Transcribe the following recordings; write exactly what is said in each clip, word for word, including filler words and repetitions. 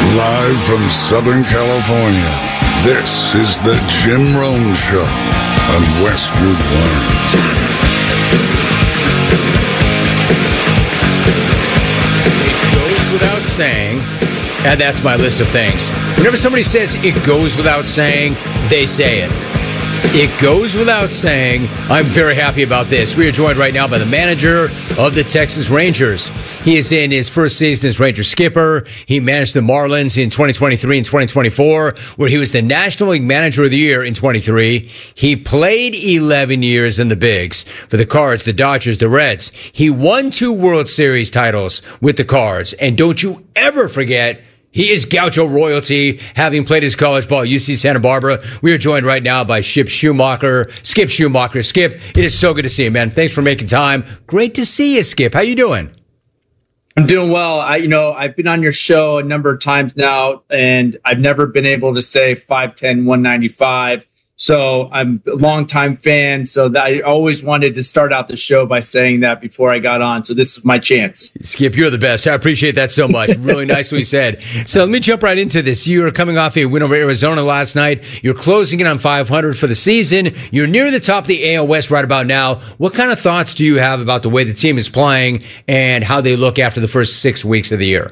Live from Southern California, this is the Jim Rome Show on Westwood One. It goes without saying, and that's my list of things. Whenever somebody says it goes without saying, they say it. It goes without saying, I'm very happy about this. We are joined right now by the manager of the Texas Rangers. He is in his first season as Ranger skipper. He managed the Marlins in twenty twenty-three and twenty twenty-four, where he was the National League Manager of the Year in twenty-three. He played eleven years in the Bigs for the Cards, the Dodgers, the Reds. He won two World Series titles with the Cards. And don't you ever forget, he is Gaucho royalty, having played his college ball at U C Santa Barbara. We are joined right now by Skip Schumacher. Skip Schumacher. Skip, it is so good to see you, man. Thanks for making time. Great to see you, Skip. How you doing? I'm doing well. I, you know, I've been on your show a number of times now, and I've never been able to say five ten, one ninety-five. So I'm a longtime fan. So that I always wanted to start out the show by saying that before I got on. So this is my chance. Skip, you're the best. I appreciate that so much. Really nicely said. So let me jump right into this. You are coming off a win over Arizona last night. You're closing in on five hundred for the season. You're near the top of the A L West right about now. What kind of thoughts do you have about the way the team is playing and how they look after the first six weeks of the year?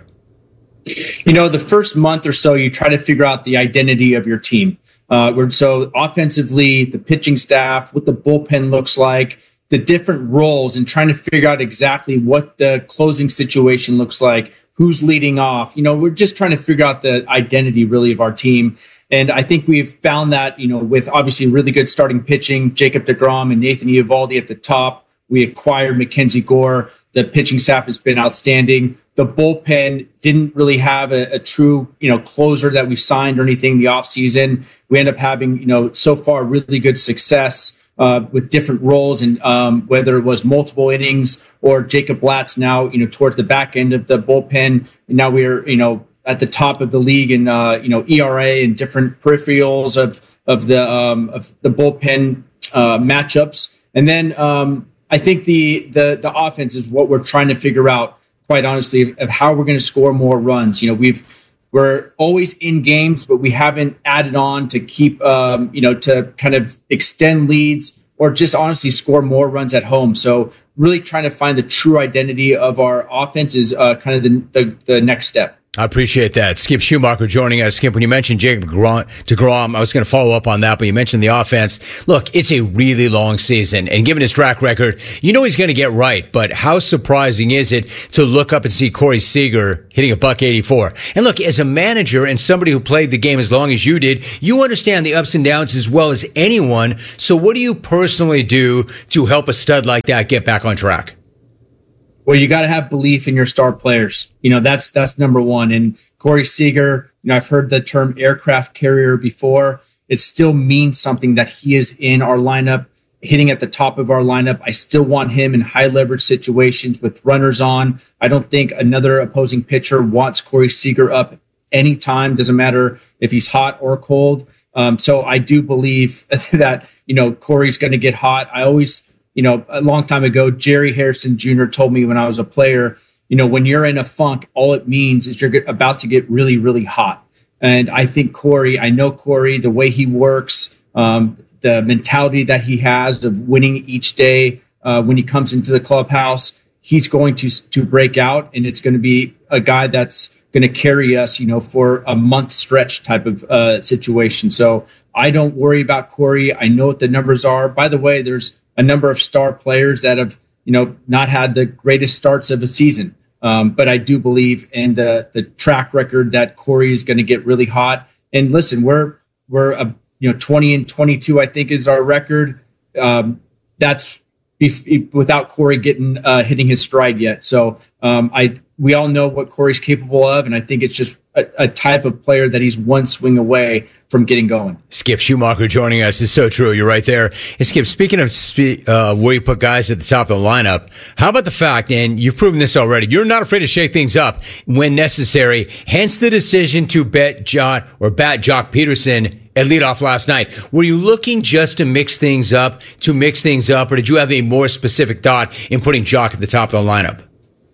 You know, the first month or so, you try to figure out the identity of your team. Uh, we're, so offensively, the pitching staff, what the bullpen looks like, the different roles, and trying to figure out exactly what the closing situation looks like, who's leading off. You know, we're just trying to figure out the identity really of our team. And I think we've found that, you know, with obviously really good starting pitching, Jacob deGrom and Nathan Eovaldi at the top. We acquired Mackenzie Gore. The pitching staff has been outstanding. The bullpen didn't really have a, a true, you know, closer that we signed or anything in the offseason. We end up having, you know, so far really good success uh, with different roles, and um, whether it was multiple innings or Jacob Blatz now, you know, towards the back end of the bullpen. And now we're, you know, at the top of the league in, uh, you know, E R A and different peripherals of of the um, of the bullpen uh, matchups. And then um, I think the the the offense is what we're trying to figure out, quite honestly, of how we're going to score more runs. You know, we've we're always in games, but we haven't added on to keep, um, you know, to kind of extend leads or just honestly score more runs at home. So really trying to find the true identity of our offense is uh, kind of the, the the next step. I appreciate that. Skip Schumacher joining us. Skip, when you mentioned Jacob deGrom, I was going to follow up on that, but you mentioned the offense. Look, it's a really long season, and given his track record, you know he's going to get right, but how surprising is it to look up and see Corey Seager hitting a buck eighty-four? And look, as a manager and somebody who played the game as long as you did, you understand the ups and downs as well as anyone. So what do you personally do to help a stud like that get back on track? Well, you got to have belief in your star players. You know, that's that's number one. And Corey Seager, you know, I've heard the term aircraft carrier before. It still means something that he is in our lineup, hitting at the top of our lineup. I still want him in high leverage situations with runners on. I don't think another opposing pitcher wants Corey Seager up anytime. Doesn't matter if he's hot or cold. Um, so I do believe that, you know, Corey's going to get hot. I always... You know, a long time ago, Jerry Harrison Junior told me when I was a player, you know, when you're in a funk, all it means is you're about to get really, really hot. And I think Corey, I know Corey, the way he works, um, the mentality that he has of winning each day uh, when he comes into the clubhouse, he's going to to break out, and it's going to be a guy that's going to carry us, you know, for a month stretch type of uh, situation. So I don't worry about Corey. I know what the numbers are. By the way, there's a number of star players that have, you know, not had the greatest starts of a season. Um, but I do believe in the the track record that Corey is going to get really hot. And listen, we're we're a, you know, twenty and twenty-two, I think, is our record. Um, that's if, without Corey getting uh, hitting his stride yet. So um, I we all know what Corey's capable of, and I think it's just a, a type of player that he's one swing away from getting going. Skip Schumacher joining us is so true. You're right there. And Skip, speaking of spe- uh, where you put guys at the top of the lineup, how about the fact, and you've proven this already, you're not afraid to shake things up when necessary, hence the decision to bet John or bat Jock Peterson at leadoff last night. Were you looking just to mix things up, to mix things up, or did you have a more specific thought in putting Jock at the top of the lineup?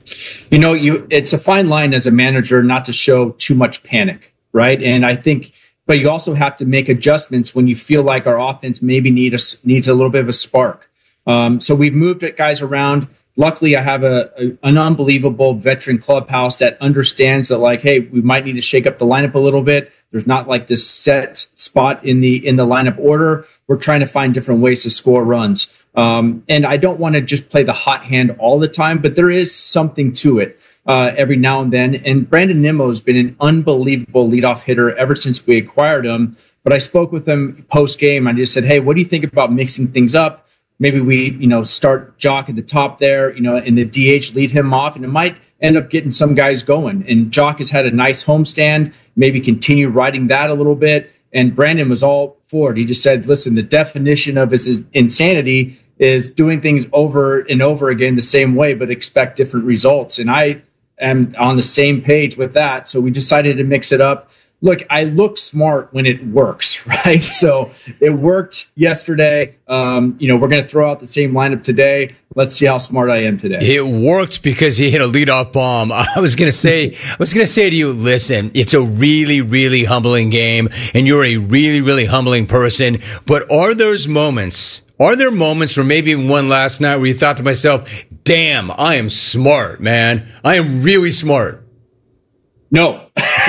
You know, you it's a fine line as a manager not to show too much panic, right? And I think, but you also have to make adjustments when you feel like our offense maybe need a, needs a little bit of a spark. Um, so we've moved guys around. Luckily, I have a, a an unbelievable veteran clubhouse that understands that, like, hey, we might need to shake up the lineup a little bit. There's not like this set spot in the in the lineup order. We're trying to find different ways to score runs. Um, and I don't want to just play the hot hand all the time, but there is something to it uh, every now and then. And Brandon Nimmo has been an unbelievable leadoff hitter ever since we acquired him. But I spoke with him post game. I just said, hey, what do you think about mixing things up? Maybe we, you know, start Jock at the top there, you know, and the D H lead him off, and it might end up getting some guys going. And Jock has had a nice homestand, maybe continue riding that a little bit. And Brandon was all for it. He just said, listen, the definition of his insanity is doing things over and over again the same way, but expect different results. And I am on the same page with that. So we decided to mix it up. Look, I look smart when it works, right? So it worked yesterday. Um, you know, we're going to throw out the same lineup today. Let's see how smart I am today. It worked because he hit a leadoff bomb. I was going to say, I was going to say to you, listen, it's a really, really humbling game, and you're a really, really humbling person. But are those moments? Are there moments, or maybe one last night, where you thought to myself, "Damn, I am smart, man. I am really smart." No,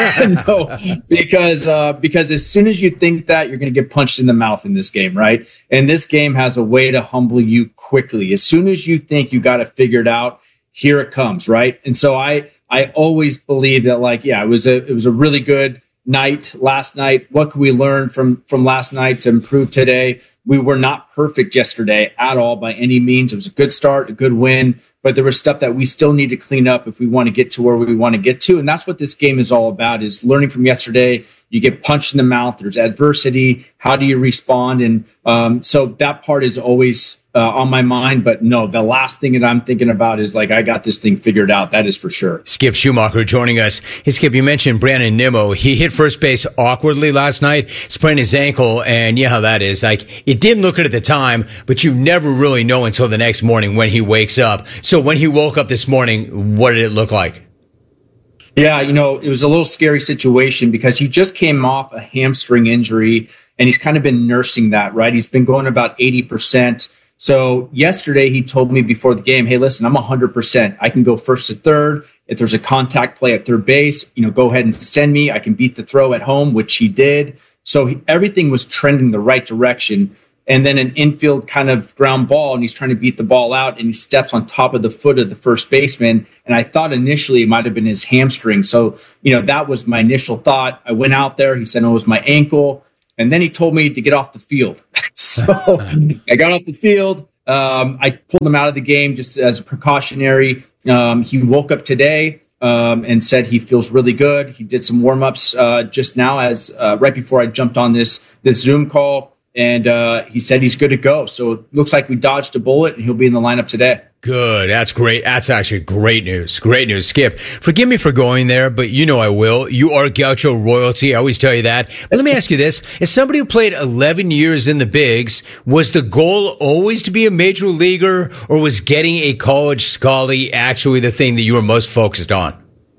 no, because uh, because as soon as you think that, you're going to get punched in the mouth in this game, right? And this game has a way to humble you quickly. As soon as you think you got it figured out, here it comes, right? And so I I always believe that, like, yeah, it was a it was a really good night last night. What can we learn from from last night to improve today? We were not perfect yesterday at all by any means. It was a good start, a good win, but there was stuff that we still need to clean up if we want to get to where we want to get to. And that's what this game is all about, is learning from yesterday. You get punched in the mouth. There's adversity. How do you respond? And um, so that part is always uh, on my mind. But no, the last thing that I'm thinking about is, like, I got this thing figured out. That is for sure. Skip Schumacher joining us. Hey, Skip, you mentioned Brandon Nimmo. He hit first base awkwardly last night, sprained his ankle, and you know how that is. Like, it didn't look it at the time, but you never really know until the next morning when he wakes up. So when he woke up this morning, what did it look like? Yeah, you know, it was a little scary situation because he just came off a hamstring injury, and he's kind of been nursing that, right? He's been going about eighty percent. So yesterday he told me before the game, hey, listen, I'm one hundred percent. I can go first to third. If there's a contact play at third base, you know, go ahead and send me. I can beat the throw at home, which he did. So he, everything was trending the right direction. And then an infield kind of ground ball, and he's trying to beat the ball out, and he steps on top of the foot of the first baseman. And I thought initially it might have been his hamstring. So, you know, that was my initial thought. I went out there. He said, oh, it was my ankle. And then he told me to get off the field. So I got off the field. Um, I pulled him out of the game just as a precautionary. Um, he woke up today um, and said he feels really good. He did some warm-ups uh, just now as uh, right before I jumped on this this Zoom call. And uh, he said he's good to go. So it looks like we dodged a bullet, and he'll be in the lineup today. Good. That's great. That's actually great news. Great news. Skip, forgive me for going there, but you know I will. You are Gaucho royalty. I always tell you that. But let me ask you this. As somebody who played eleven years in the bigs, was the goal always to be a major leaguer, or was getting a college scholarship actually the thing that you were most focused on?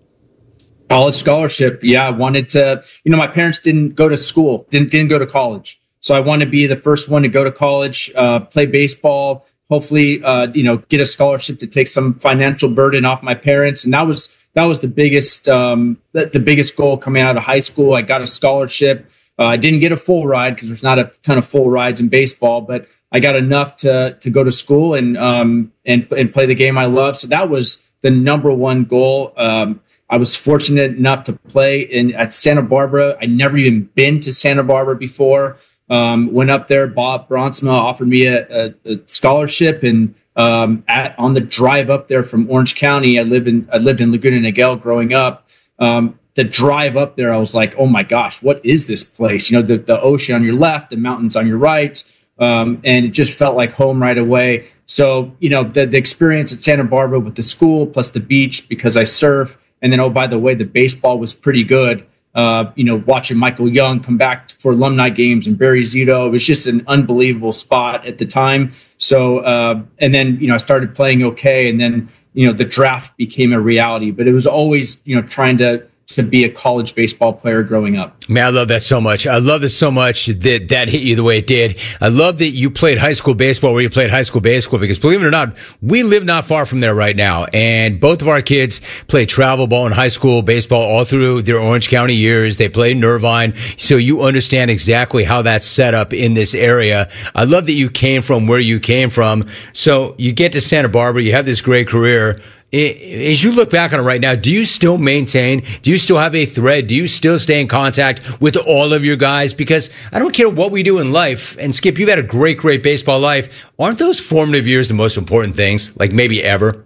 College scholarship. Yeah, I wanted to, you know, my parents didn't go to school, didn't, didn't go to college. So I want to be the first one to go to college, uh, play baseball, hopefully, uh, you know, get a scholarship to take some financial burden off my parents. And that was that was the biggest um, the, the biggest goal coming out of high school. I got a scholarship. Uh, I didn't get a full ride because there's not a ton of full rides in baseball, but I got enough to to go to school and um, and and play the game I love. So that was the number one goal. Um, I was fortunate enough to play in at Santa Barbara. I'd never even been to Santa Barbara before. Um, went up there. Bob Bronsma offered me a, a, a scholarship, and um, at, on the drive up there from Orange County, I lived in I lived in Laguna Niguel growing up. Um, the drive up there, I was like, oh my gosh, what is this place? You know, the, the ocean on your left, the mountains on your right, um, and it just felt like home right away. So, you know, the, the experience at Santa Barbara with the school plus the beach because I surf, and then oh by the way, the baseball was pretty good. Uh, you know, watching Michael Young come back for alumni games and Barry Zito, it was just an unbelievable spot at the time. So, uh, and then, you know, I started playing okay. And then you know, the draft became a reality. But it was always, you know, trying to to be a college baseball player growing up. Man, I love that so much. I love this so much that that hit you the way it did. I love that you played high school baseball where you played high school baseball, because believe it or not, we live not far from there right now. And both of our kids played travel ball and high school baseball all through their Orange County years. They played in Irvine. So you understand exactly how that's set up in this area. I love that you came from where you came from. So you get to Santa Barbara, you have this great career. As you look back on it right now, do you still maintain, do you still have a thread? Do you still stay in contact with all of your guys? Because I don't care what we do in life, and Skip, you've had a great, great baseball life. Aren't those formative years the most important things, like maybe ever?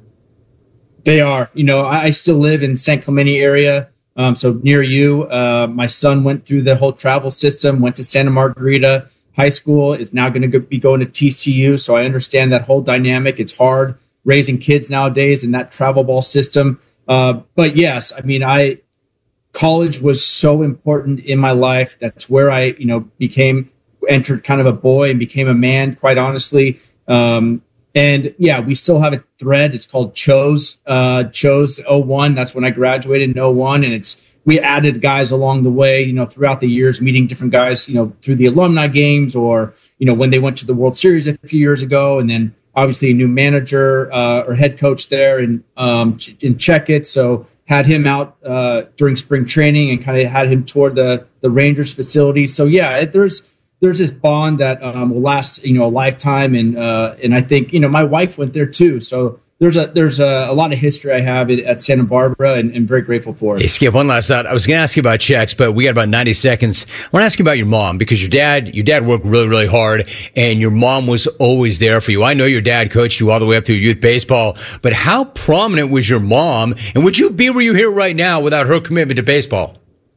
They are. You know, I still live in San Clemente area, um, so near you. Uh, my son went through the whole travel system, went to Santa Margarita High School, is now going to be going to T C U, so I understand that whole dynamic. It's hard raising kids nowadays in that travel ball system. Uh, but yes, I mean, I college was so important in my life. That's where I, you know, became, entered kind of a boy and became a man, quite honestly. Um, and yeah, we still have a thread. It's called Chose, uh, Chose oh one. That's when I graduated in oh one. And it's, we added guys along the way, you know, throughout the years, meeting different guys, you know, through the alumni games, or, you know, when they went to the World Series a few years ago, and then obviously a new manager uh, or head coach there in um, in Checkett, so had him out uh, during spring training and kind of had him toward the the Rangers facility. So yeah, it, there's there's this bond that um, will last, you know, a lifetime, and uh, and I think, you know, my wife went there too, so there's a there's a, a lot of history I have at, at Santa Barbara, and, and very grateful for it. Hey, Skip, one last thought. I was going to ask you about checks, but we got about ninety seconds. I want to ask you about your mom, because your dad, your dad worked really, really hard, and your mom was always there for you. I know your dad coached you all the way up through youth baseball, but how prominent was your mom, and would you be where you're here right now without her commitment to baseball?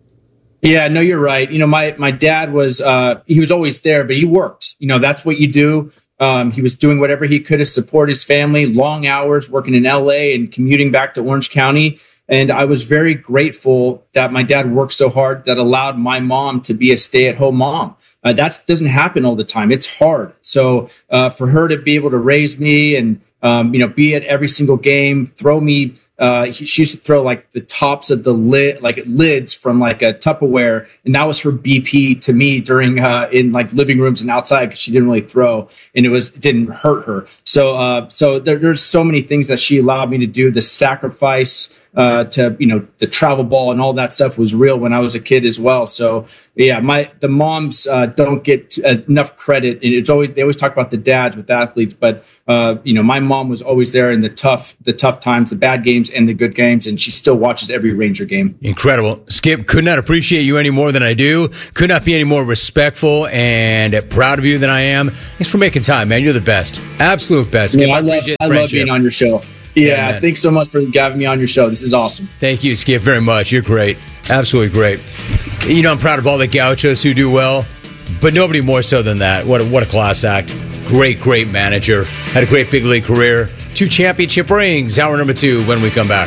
Yeah, no, you're right. You know, my my dad was uh, he was always there, but he worked. You know, that's what you do. Um, he was doing whatever he could to support his family, long hours working in L A and commuting back to Orange County. And I was very grateful that my dad worked so hard that allowed my mom to be a stay-at-home mom. Uh, that doesn't happen all the time. It's hard. So uh, for her to be able to raise me and, um, you know, be at every single game, throw me, uh, he, she used to throw like the tops of the lid, like lids from like a Tupperware. And that was her B P to me during, uh, in like living rooms and outside, because she didn't really throw, and it was, it didn't hurt her. So, uh, so there, there's so many things that she allowed me to do. The sacrifice, uh, to, you know, the travel ball and all that stuff was real when I was a kid as well. So yeah, my, the moms, uh, don't get enough credit. And it's always, they always talk about the dads with athletes, but, uh, you know, my mom was always there in the tough, the tough times, the bad games and the good games. And she still watches every Ranger game. Incredible. Skip, could not appreciate you any more than I do. Could not be any more respectful and proud of you than I am. Thanks for making time, man. You're the best. Absolute best. Skip, yeah, I, I love, I love being on your show. Yeah, yeah, thanks so much for having me on your show. This is awesome. Thank you, Skip, very much. You're great. Absolutely great. You know, I'm proud of all the Gauchos who do well, but nobody more so than that. What a, what a class act. Great, great manager. Had a great big league career. Two championship rings. Hour number two when we come back.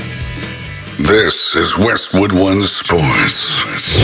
This is Westwood One Sports.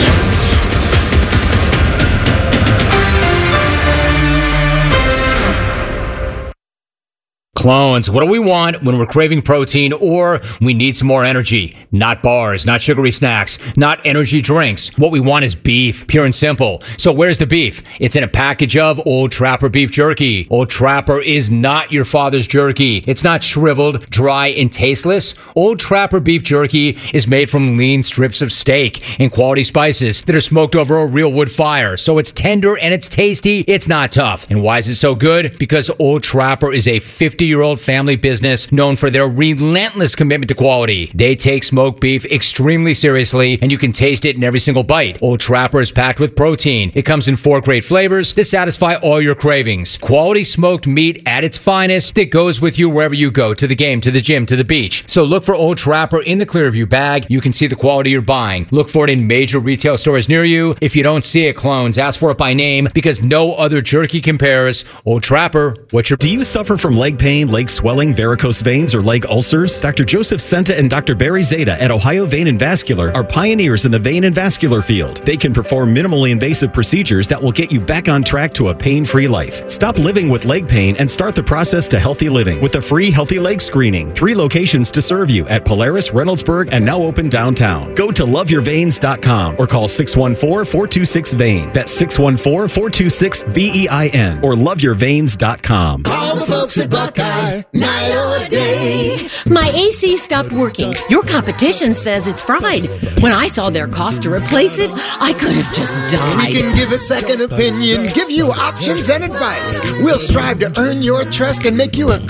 Clones, what do we want when we're craving protein or we need some more energy? Not bars, not sugary snacks, not energy drinks. What we want is beef, pure and simple. So where's the beef? It's in a package of Old Trapper beef jerky. Old Trapper is not your father's jerky. It's not shriveled, dry, and tasteless. Old Trapper beef jerky is made from lean strips of steak and quality spices that are smoked over a real wood fire. So it's tender and it's tasty. It's not tough. And why is it so good? Because Old Trapper is a fifty-year-old family business known for their relentless commitment to quality. They take smoked beef extremely seriously, and you can taste it in every single bite. Old Trapper is packed with protein. It comes in four great flavors to satisfy all your cravings. Quality smoked meat at its finest that goes with you wherever you go, to the game, to the gym, to the beach. So look for Old Trapper in the Clearview bag. You can see the quality you're buying. Look for it in major retail stores near you. If you don't see it, clones, ask for it by name, because no other jerky compares. Old Trapper, what's your... Do you suffer from leg pain pain, leg swelling, varicose veins, or leg ulcers? Doctor Joseph Senta and Doctor Barry Zeta at Ohio Vein and Vascular are pioneers in the vein and vascular field. They can perform minimally invasive procedures that will get you back on track to a pain-free life. Stop living with leg pain and start the process to healthy living with a free Healthy Leg Screening. Three locations to serve you at Polaris, Reynoldsburg, and now open downtown. Go to love your veins dot com or call six one four, four two six, V E I N. That's six one four, four two six, V E I N or love your veins dot com. Call the folks at Buckeye, night or day. My A C stopped working. Your competition says it's fried. When I saw their cost to replace it, I could have just died. We can give a second opinion, give you options and advice. We'll strive to earn your trust and make you a